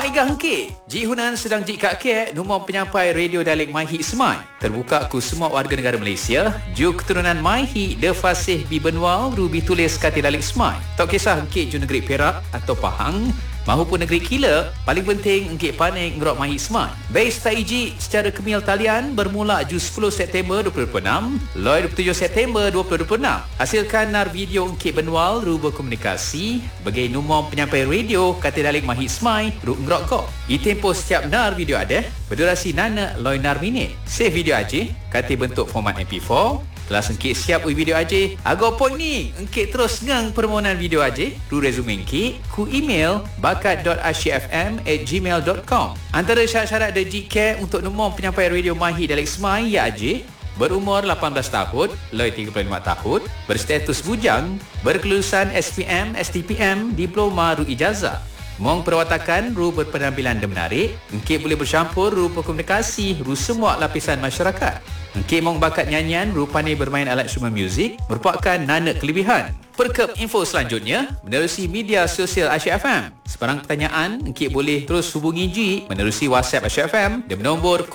Maigah hengkit. Ji Hunan sedang jika kek nombor penyampai radio dialek Maihi Semai. Terbuka ku semua warga negara Malaysia. Ju keturunan Maihi de fasih bi benwal rubi tulis kata dialek Semai. Tak kisah hengkit ju negeri Perak atau Pahang mahupun negeri Kila, paling penting engkit panik ngerok Maihi Semai. Base taiji secara kemil talian bermula ju 10 September 2026, loi 27 September 2026. Hasilkan nar video engkit benwal ruba komunikasi bagi nombor penyampai radio kata dialek Maihi Semai ruk ngerok ko. Tempo setiap nar video ada berdurasi nana loi nar minit. Save video aja kata bentuk format MP4. Kelas engkit siap video aja. Agak point ni, engkit terus ngang permohonan video aja. Ru resume engkit, ku email bakat.asyfm@gmail.com. Antara syarat-syarat dan jika untuk nombor penyampai radio Maihi dialek Semai ya aja. Berumur 18 tahun, loi 35 tahun, berstatus bujang, berkelulusan SPM, STPM, diploma ru ijazah. Mong perwatakan ru berpenampilan dan menarik, engkit boleh bercampur ru berkomunikasi ru semua lapisan masyarakat. Engkit mong bakat nyanyian ru pandai bermain alat instrumen muzik merupakan nana kelebihan. Perkap info selanjutnya menerusi media sosial Asyik FM. Sebarang pertanyaan engkit boleh terus hubungi Ji menerusi WhatsApp Asyik FM di nombor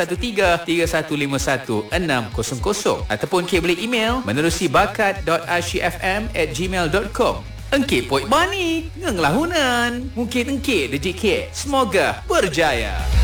01133151 ataupun engkit boleh email menerusi bakat.asyikfm@gmail.com. Engkit poik bani ngenglah Hunan. Mungkin engkit dejik ke. Semoga berjaya.